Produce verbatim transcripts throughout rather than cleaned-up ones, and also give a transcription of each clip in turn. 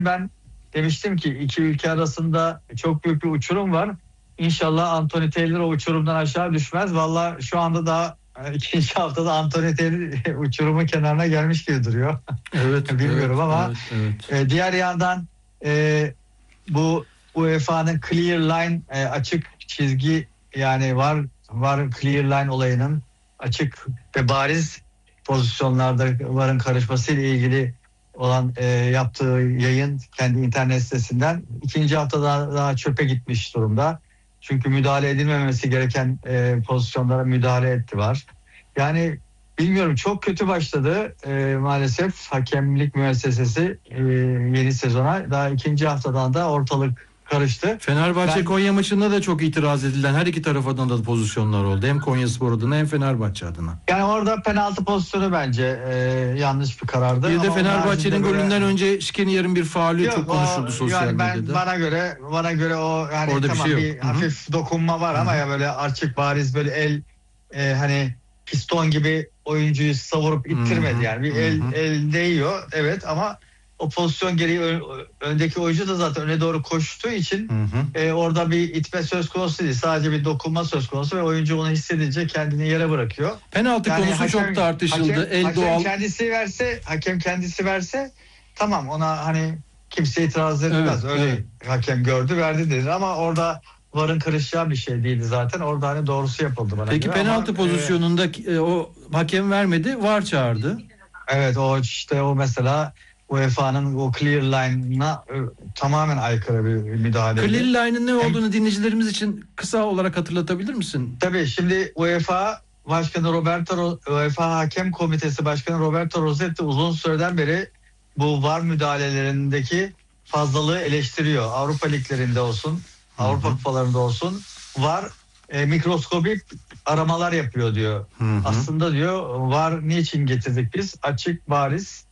Ben demiştim ki iki ülke arasında çok büyük bir uçurum var. İnşallah Anthony Taylor o uçurumdan aşağı düşmez. Vallahi şu anda daha ikinci haftada Anthony Taylor uçurumun kenarına gelmiş gibi duruyor. Evet. Bilmiyorum evet, ama evet, evet. e, diğer yandan e, bu U E F A'nın clear line e, açık çizgi yani var var clear line olayının açık ve bariz pozisyonlarda varın karışması ile ilgili olan e, yaptığı yayın kendi internet sitesinden ikinci haftada daha çöpe gitmiş durumda. Çünkü müdahale edilmemesi gereken e, pozisyonlara müdahale etti var. Yani bilmiyorum, çok kötü başladı e, maalesef hakemlik müessesesi e, yeni sezona. Daha ikinci haftadan da ortalık karıştı. Fenerbahçe Ben, Konya maçında da çok itiraz edilen her iki taraf adına da pozisyonlar oldu. Hem Konyaspor adına hem Fenerbahçe adına. Yani orada penaltı pozisyonu bence e, yanlış bir karardı. Bir de Ama Fenerbahçe'nin böyle... golünden önce Şikeniyer'in bir faulü Yok, çok konuşuldu sosyal yani ben, medyada. Bana göre bana göre o yani orada tamam bir, şey bir yok. hafif Hı-hı. dokunma var ama Hı-hı. ya böyle açık bariz böyle el e, hani piston gibi oyuncuyu savurup ittirmedi. Hı-hı. Yani bir el Hı-hı. el değiyor evet ama o pozisyon gereği ön, öndeki oyuncu da zaten öne doğru koştuğu için e, orada bir itme söz konusu değil. Sadece bir dokunma söz konusu ve oyuncu onu hissedince kendini yere bırakıyor. Penaltı yani konusu hakem, çok tartışıldı. Hakem, el hakem doğal. kendisi verse, hakem kendisi verse tamam, ona hani kimse itiraz edilmez. Evet, Öyle evet. hakem gördü verdi dedi ama orada varın karışacağı bir şey değildi zaten. Orada hani doğrusu yapıldı bana Peki göre. penaltı ama, pozisyonunda e, o hakem vermedi, var çağırdı. Evet, o işte o mesela U E F A'nın o clear line'ına e, tamamen aykırı bir müdahale. Clear line'ın ne olduğunu Hem, dinleyicilerimiz için kısa olarak hatırlatabilir misin? Tabii, şimdi U E F A Başkanı Roberto U E F A Hakem Komitesi Başkanı Roberto Rossetti uzun süreden beri bu V A R müdahalelerindeki fazlalığı eleştiriyor. Avrupa liglerinde olsun, Hı-hı. Avrupa kupalarında olsun V A R e, mikroskobik aramalar yapıyor diyor. Hı-hı. Aslında diyor V A R niçin getirdik biz? Açık, bariz,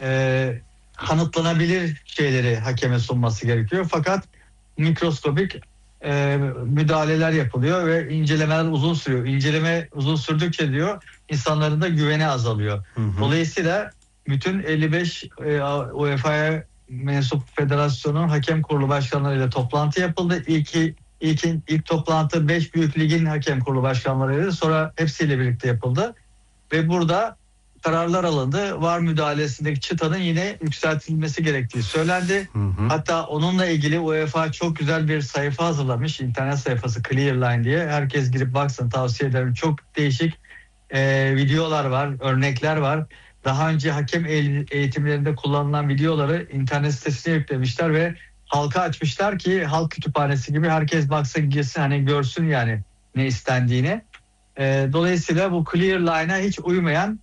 e, kanıtlanabilir şeyleri hakeme sunması gerekiyor. Fakat mikroskobik e, müdahaleler yapılıyor ve incelemeler uzun sürüyor. İnceleme uzun sürdükçe diyor insanların da güveni azalıyor. Hı hı. Dolayısıyla bütün elli beş e, U E F A'ya mensup federasyonun hakem kurulu başkanlarıyla toplantı yapıldı. İlk ilk ilk toplantı beş büyük ligin hakem kurulu başkanlarıyla, sonra hepsiyle birlikte yapıldı ve burada kararlar alındı. V A R müdahalesindeki çıtanın yine yükseltilmesi gerektiği söylendi. Hı hı. Hatta onunla ilgili U E F A çok güzel bir sayfa hazırlamış. İnternet sayfası Clearline diye. Herkes girip baksın, tavsiye ederim. Çok değişik e, videolar var, örnekler var. Daha önce hakem eğitimlerinde kullanılan videoları internet sitesine yüklemişler ve halka açmışlar ki halk kütüphanesi gibi herkes baksın, girsin, hani görsün yani ne istendiğini. E, dolayısıyla bu Clearline'a hiç uymayan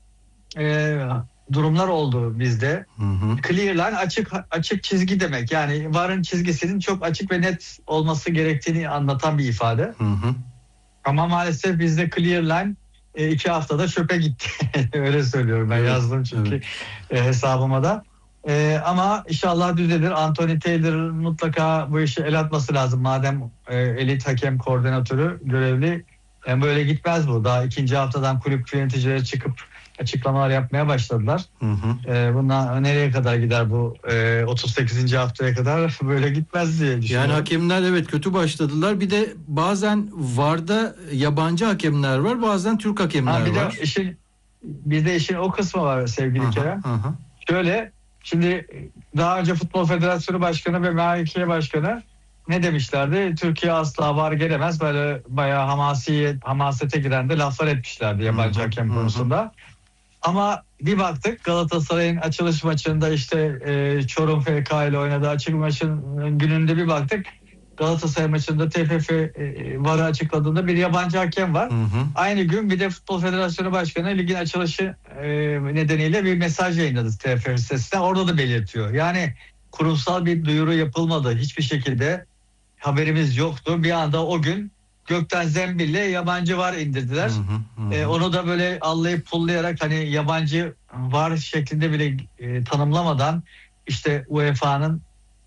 e, durumlar oldu bizde. Hı hı. Clear line açık açık çizgi demek. Yani V A R'ın çizgisinin çok açık ve net olması gerektiğini anlatan bir ifade. Hı hı. Ama maalesef bizde clear line e, iki haftada çöpe gitti. Öyle söylüyorum ben, evet, yazdım çünkü evet. e, hesabıma da. E, ama inşallah düzelir. Anthony Taylor mutlaka bu işe el atması lazım. Madem e, elit hakem koordinatörü görevli, yani böyle gitmez bu. Daha ikinci haftadan kulüp yöneticileri çıkıp açıklamalar yapmaya başladılar. Hı hı. Ee, bundan nereye kadar gider bu e, otuz sekizinci haftaya kadar böyle gitmez diye düşünüyorum. Yani hakemler evet kötü başladılar. Bir de bazen V A R'da yabancı hakemler var, bazen Türk hakemler ha, bir var. De işin, bir de işin o kısmı var sevgili Kerem. Şöyle, şimdi daha önce Futbol Federasyonu Başkanı ve M H K Başkanı ne demişlerdi? Türkiye asla V A R gelemez. Böyle bayağı hamasi, hamasete giren de laflar etmişlerdi yabancı hı hı, hakem konusunda. Hı. Ama bir baktık Galatasaray'ın açılış maçında işte e, Çorum F K ile oynadığı açık maçın gününde bir baktık. Galatasaray maçında T F F e, V A R'ı açıkladığında bir yabancı hakem var. Hı hı. Aynı gün bir de Futbol Federasyonu Başkanı ligin açılışı e, nedeniyle bir mesaj yayınladı T F F sitesinden. Orada da belirtiyor. Yani kurumsal bir duyuru yapılmadı. Hiçbir şekilde haberimiz yoktu. Bir anda o gün gökten zembille yabancı V A R indirdiler. Hı hı, hı. Ee, onu da böyle allayıp pullayarak hani yabancı V A R şeklinde bile e, tanımlamadan işte U E F A'nın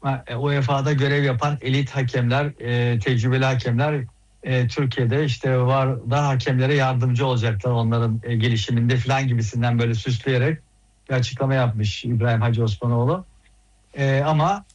U E F A'da görev yapan elit hakemler, e, tecrübeli hakemler e, Türkiye'de işte V A R'da hakemlere yardımcı olacaklar onların e, gelişiminde falan gibisinden böyle süsleyerek bir açıklama yapmış İbrahim Hacı Osmanoğlu. E, ama